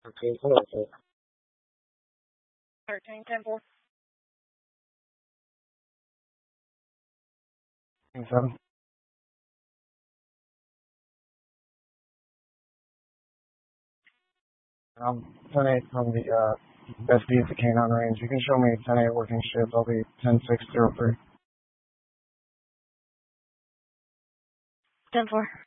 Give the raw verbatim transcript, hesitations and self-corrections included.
Okay, hold on, sir. thirteen ten four. Seven. Um, ten eight from the uh, S D at the Canine Range. You can show me ten eight working shift. I'll be ten six zero three. ten four.